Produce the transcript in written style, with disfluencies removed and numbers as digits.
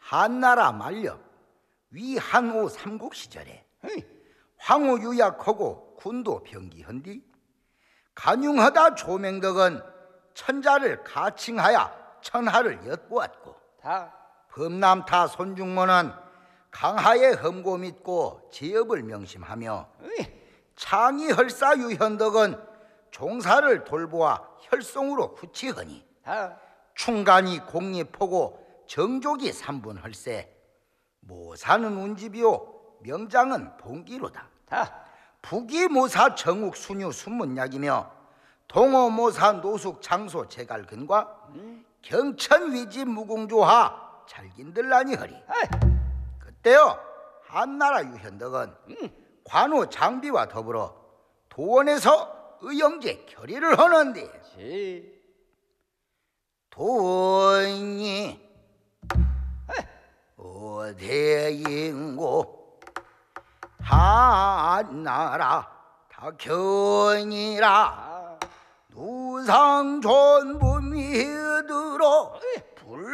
한나라 말년 위한오 삼국 시절에 에이, 황후 유약하고 군도 병기한뒤 간융하다 조맹덕은 천자를 가칭하여 천하를 엿보았고 다 범남타 손중모는 강하의 험고 믿고 제업을 명심하며 에이, 창의헐사 유현덕은 종사를 돌보아 혈송으로 구치하니 다 충간이 공립하고 정족이 삼분헐세 모사는 운집이요 명장은 봉기로다. 다 부기모사 정욱 순유 순문약이며 동호모사 노숙 장소 제갈근과 경천위지 무궁조하 잘긴들라니 허리. 에이, 그때요 한나라 유현덕은 관우 장비와 더불어 도원에서 의영제 결의를 하는데 지 돈이 어디인고 한나라 다견이라 아. 누상존부 믿으러